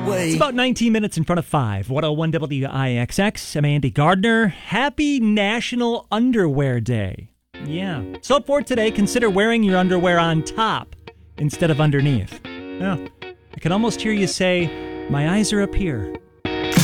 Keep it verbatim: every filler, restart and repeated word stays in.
way. It's about nineteen minutes in front of five. one oh one W I X X. I'm Andy Gardner. Happy National Underwear Day. Yeah. So for today, consider wearing your underwear on top instead of underneath. Oh, I can almost hear you say, my eyes are up here.